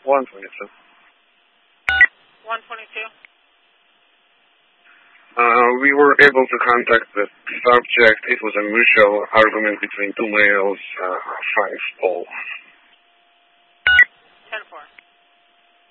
122. 122. We were able to contact the subject. It was a mutual argument between two males, 5 all.